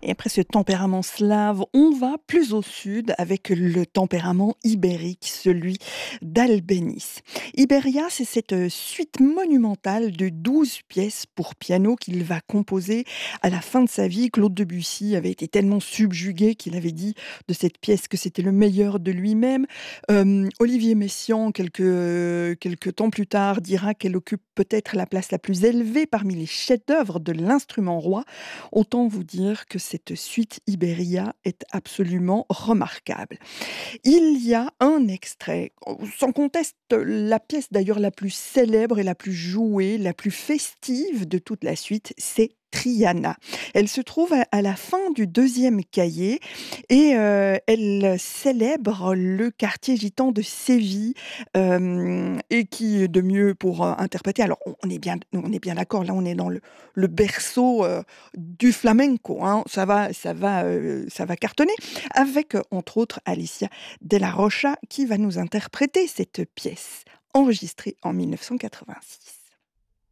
Et après ce tempérament slave, on va plus au sud avec le tempérament ibérique, celui d'Albéniz. Iberia, c'est cette suite monumentale de 12 pièces pour piano qu'il va composer à la fin de sa vie. Claude Debussy avait été tellement subjugué qu'il avait dit de cette pièce que c'était le meilleur de lui-même. Olivier Messiaen, quelques temps plus tard, dira qu'elle occupe peut-être la place la plus élevée parmi les chefs-d'œuvre de l'instrument roi. Autant vous dire que cette suite Iberia est absolument remarquable. Il y a un extrait, sans conteste, la pièce d'ailleurs la plus célèbre et la plus jouée, la plus festive de toute la suite, c'est Triana. Elle se trouve à la fin du deuxième cahier et elle célèbre le quartier gitan de Séville et qui de mieux pour interpréter. Alors on est bien d'accord, là on est dans le berceau du flamenco, hein. Ça va cartonner avec entre autres Alicia de la Rocha qui va nous interpréter cette pièce enregistrée en 1986.